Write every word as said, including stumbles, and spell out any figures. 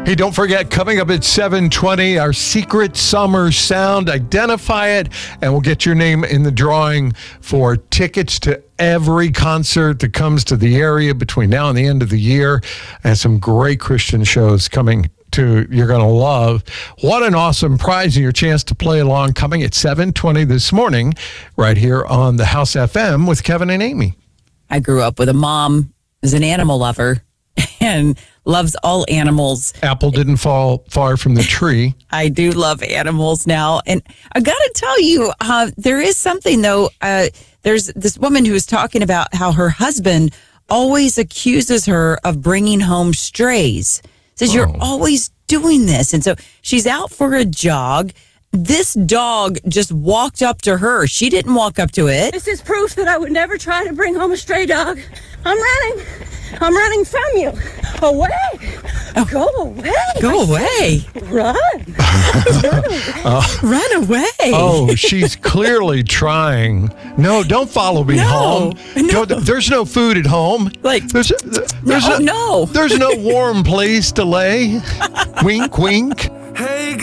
Hey, don't forget, coming up at seven twenty, our secret summer sound. Identify it, and we'll get your name in the drawing for tickets to every concert that comes to the area between now and the end of the year. And some great Christian shows coming to you're going to love. What an awesome prize and your chance to play along coming at seven twenty this morning right here on the House F M with Kevin and Amy. I grew up with a mom who's an animal lover and loves all animals. Apple didn't fall far from the tree. I do love animals now. And I got to tell you, uh, there is something, though. Uh, there's this woman who was talking about how her husband always accuses her of bringing home strays. Says, oh. You're always doing this. And so she's out for a jog. This dog just walked up to her. She didn't walk up to it. This is proof that I would never try to bring home a stray dog. I'm running. I'm running from you. Away. Oh. Go away. Go away. Run. Run away. Uh, Run away. Oh, she's clearly trying. No, don't follow me no, home. No. Don't, there's no food at home. Like, there's, there's no, no, no. There's no warm place to lay. Wink, wink. Hey,